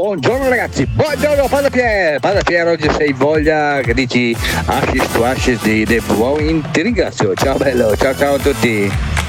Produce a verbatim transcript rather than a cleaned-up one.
Buongiorno ragazzi, buongiorno Padre Pier, Padre Pier, oggi sei voglia che dici Ashes to Ashes di The Blowing, ti ringrazio, ciao bello, ciao ciao a tutti.